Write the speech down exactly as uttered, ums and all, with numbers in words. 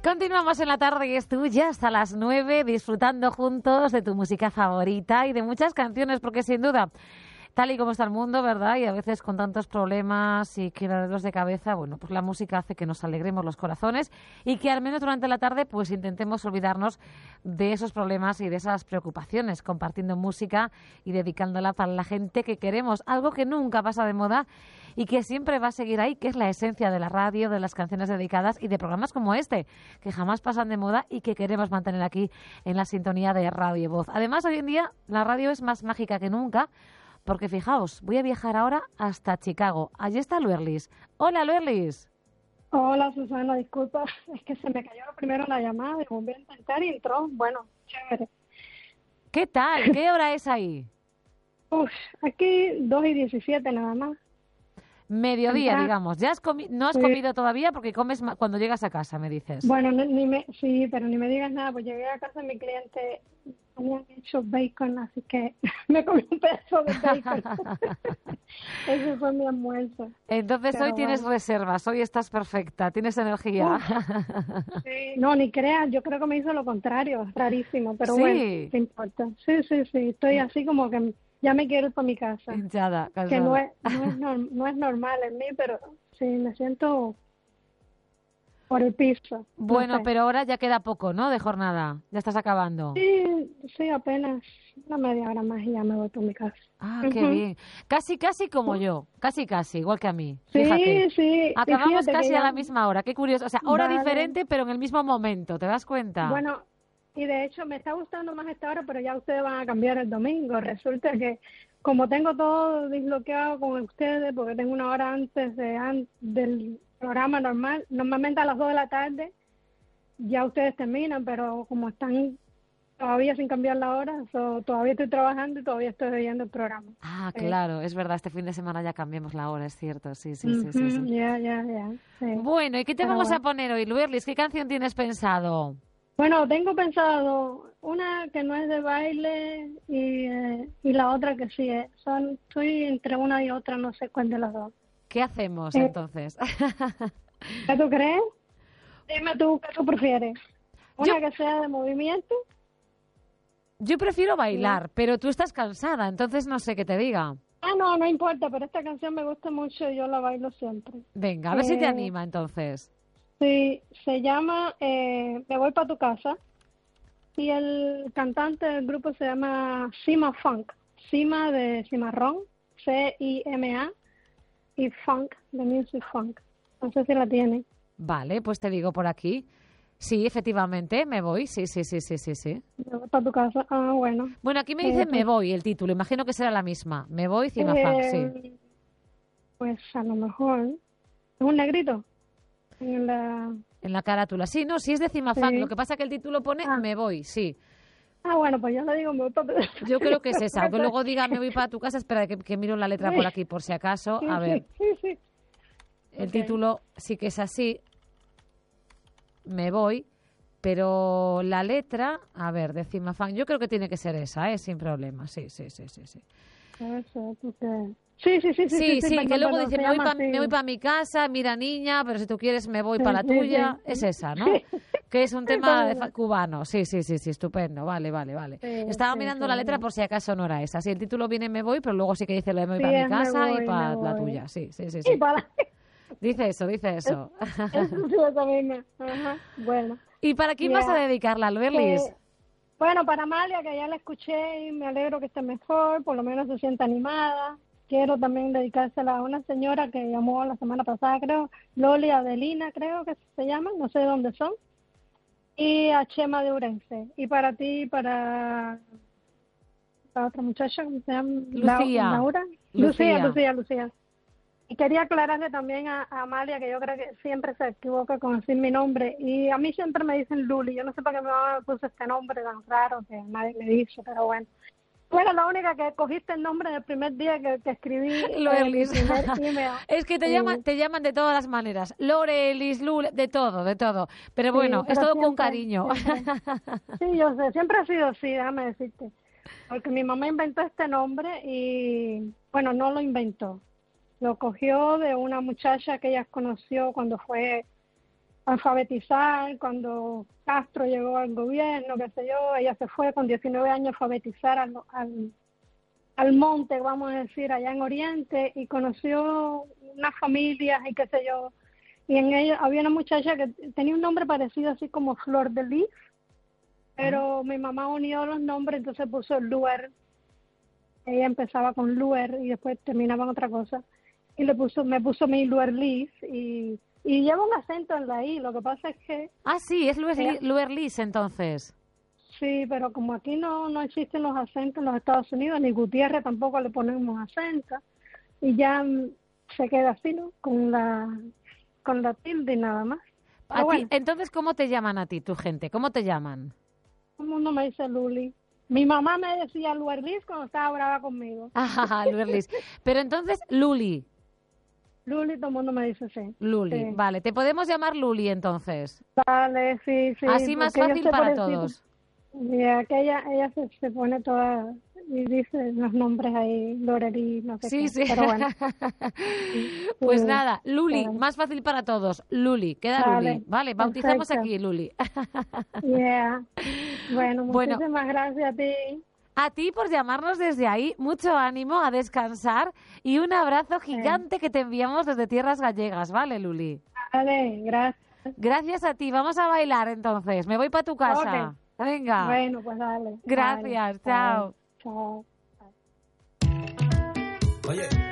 Continuamos en la tarde y es tuya hasta las nueve, disfrutando juntos de tu música favorita y de muchas canciones, porque sin duda, tal y como está el mundo, ¿verdad? Y a veces con tantos problemas y quebraderos de cabeza, bueno, pues la música hace que nos alegremos los corazones y que al menos durante la tarde pues intentemos olvidarnos de esos problemas y de esas preocupaciones, compartiendo música y dedicándola para la gente que queremos, algo que nunca pasa de moda y que siempre va a seguir ahí, que es la esencia de la radio, de las canciones dedicadas y de programas como este, que jamás pasan de moda y que queremos mantener aquí en la sintonía de Radio Voz. Además, hoy en día la radio es más mágica que nunca, porque fijaos, voy a viajar ahora hasta Chicago. Allí está Luerlis. Hola, Luerlis. Hola, Susana, disculpa, es que se me cayó lo primero la llamada y volví a intentar y entró. Bueno, chévere. ¿Qué tal? ¿Qué hora es ahí? Uf, aquí dos y diecisiete nada más. Mediodía, Entra... digamos. Ya has comi... No has sí. comido todavía porque comes cuando llegas a casa, me dices. Bueno, no, ni me... sí, pero ni me digas nada, pues llegué a casa de mi cliente, habían hecho bacon, así que me comí un pedazo de bacon. Ese fue mi almuerzo. Entonces pero hoy tienes bueno. reservas, hoy estás perfecta, tienes energía. Uf, sí. No, ni creas, yo creo que me hizo lo contrario, rarísimo, pero ¿Sí? bueno, ¿qué importa? Sí, sí, sí, estoy así como que ya me quiero ir para mi casa. Hinchada, cansada. Que no es, no, es norm, no es normal en mí, pero sí, me siento por el piso. Bueno, no sé. pero ahora ya queda poco, ¿no? De jornada, ya estás acabando. Sí, sí, apenas una media hora más y ya me voy para mi casa. Ah, Uh-huh. qué bien. Casi, casi como yo. Casi, casi, igual que a mí. Sí, Fíjate. sí. Acabamos Fíjate casi que a ya... la misma hora. Qué curioso. O sea, hora Vale. diferente, pero en el mismo momento. ¿Te das cuenta? Bueno, y de hecho me está gustando más esta hora, pero ya ustedes van a cambiar el domingo. Resulta que como tengo todo desbloqueado con ustedes, porque tengo una hora antes de an- del programa normal, normalmente a las dos de la tarde ya ustedes terminan, pero como están todavía sin cambiar la hora, so, todavía estoy trabajando y todavía estoy oyendo el programa. Ah, Sí. claro, es verdad. Este fin de semana ya cambiamos la hora, es cierto. Sí, sí, sí, Uh-huh. sí, sí. Ya, ya, ya. Sí. Bueno, ¿y qué te Pero vamos bueno. a poner hoy, Luerlis? ¿Qué canción tienes pensado? Bueno, tengo pensado una que no es de baile y, eh, y la otra que sí es. Son, estoy entre una y otra, no sé cuál de las dos. ¿Qué hacemos Eh, entonces? ¿Qué tú crees? Dime tú, ¿qué tú prefieres? ¿Una Yo- que sea de movimiento? Yo prefiero bailar, pero tú estás cansada, entonces no sé qué te diga. Ah, no, no importa, pero esta canción me gusta mucho y yo la bailo siempre. Venga, a ver si te Eh, anima entonces. Sí, se llama eh, Me voy para tu casa y el cantante del grupo se llama Cima Funk. Cima de cimarrón, C I M A, y Funk, de Music Funk. No sé si la tiene. Vale, pues te digo por aquí. Sí, efectivamente, me voy. Sí, sí, sí, sí, sí, sí. Me voy para tu casa. Ah, bueno. Bueno, aquí me Eh, dice pues, Me voy el título. Imagino que será la misma. Me voy, Cima Funk, sí. eh, pues a lo mejor. ¿Es un negrito? En la... En la carátula. Sí, no, sí es de Cima Funk. Sí. Lo que pasa es que el título pone Ah. Me voy, sí. Ah, bueno, pues yo le digo me voy para tu casa. Yo creo que es esa. Aunque luego diga Me voy para tu casa, espera que, que miro la letra por aquí por si acaso. Sí, A ver, sí, sí, sí. el Ok. título sí que es así. Me voy. Pero la letra, a ver, de Cima Funk, yo creo que tiene que ser esa, ¿eh? Sin problema. Sí, sí, sí, sí, sí. Eso, porque... Sí, sí, sí, sí, Sí, sí, perdón, que luego perdón, dice, se me voy, llama pa- así. me voy para mi casa, mira niña, pero si tú quieres me voy Sí, para la sí, tuya. sí. Es esa, ¿no? Sí. Que es un Sí, tema de sí. fa- cubano. Sí, sí, sí, sí, estupendo. Vale, vale, vale. Sí, Estaba sí, mirando sí, la letra sí. por si acaso no era esa. Sí, el título viene me voy, pero luego sí que dice lo de me voy Sí, para mi es me casa voy, y para me la voy. tuya. Sí, sí, sí, Y sí. para... Dice eso, dice eso. Eso sí, esa misma. Ajá, bueno. ¿Y para quién Ya. vas a dedicarla, Luerlis? Eh, bueno, para Amalia, que ya la escuché y me alegro que esté mejor, por lo menos se sienta animada. Quiero también dedicársela a una señora que llamó la semana pasada, creo, Loli Adelina, creo que se llama, no sé de dónde son, y a Chema de Urense. Y para ti, para la otra muchacha, ¿cómo se llama? Lucía. La- Laura. Lucía. Lucía, Lucía, Lucía. Y quería aclararle también a, a Amalia, que yo creo que siempre se equivoca con decir mi nombre. Y a mí siempre me dicen Luli. Yo no sé para qué mi mamá me puso este nombre tan raro que nadie me dice, pero bueno. Tú eres la única que cogiste el nombre del primer día que, que escribí en mi Lorelis. primer email. Es que te Sí. llaman, te llaman de todas las maneras. Lorelis, Lule, de todo, de todo. Pero Sí, bueno, es pero todo con siempre, cariño. siempre. Sí, yo sé, siempre ha sido así, déjame decirte. Porque mi mamá inventó este nombre y, bueno, no lo inventó. Lo cogió de una muchacha que ella conoció cuando fue alfabetizar cuando Castro llegó al gobierno, qué sé yo. Ella se fue con diecinueve años a alfabetizar al, al, al monte, vamos a decir, allá en Oriente, y conoció unas familias y qué sé yo. Y en ella había una muchacha que tenía un nombre parecido así como Flor de Lis, pero uh-huh. mi mamá unió los nombres, entonces puso Luer. Ella empezaba con Luer y después terminaba en otra cosa. Y le puso, me puso mi Luer Lis y... Y lleva un acento en la I, lo que pasa es que... Ah, sí, es Luerlis entonces. Sí, pero como aquí no no existen los acentos en los Estados Unidos, ni Gutiérrez tampoco le ponemos acento, y ya se queda así, ¿no? Con la con la tilde y nada más. A bueno. ti, entonces, ¿cómo te llaman a ti, tu gente? ¿Cómo te llaman? Todo el mundo me dice Luli. Mi mamá me decía Luerlis cuando estaba brava conmigo. Ajá, Luerlis. Pero entonces, Luli. Luli, todo el mundo me dice sí. Luli, sí. Vale. ¿Te podemos llamar Luli entonces? Vale, sí, sí. Así más fácil para todos. Ya, que ella, ella se, se pone toda y dice los nombres ahí, Loreli, no sé sí, qué. Sí, pero bueno. Pues sí, nada, Luli, sí. Más fácil para todos. Luli, queda vale, Luli. Vale, bautizamos perfecto. aquí, Luli. Yeah. Bueno, bueno, muchísimas gracias a ti. A ti por llamarnos desde ahí, mucho ánimo, a descansar y un abrazo gigante sí. que te enviamos desde tierras gallegas, ¿vale, Luli? Vale, gracias. Gracias a ti, vamos a bailar entonces, me voy para tu casa. Okay. Venga. Bueno, pues dale. Gracias, vale, chao. Chao. Oye.